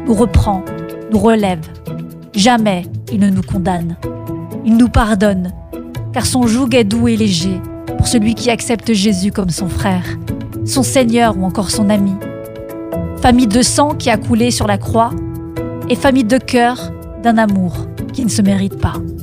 nous reprend, nous relève. Jamais il ne nous condamne. Il nous pardonne, car son joug est doux et léger pour celui qui accepte Jésus comme son frère, son Seigneur ou encore son ami. Famille de sang qui a coulé sur la croix et famille de cœur d'un amour qui ne se mérite pas.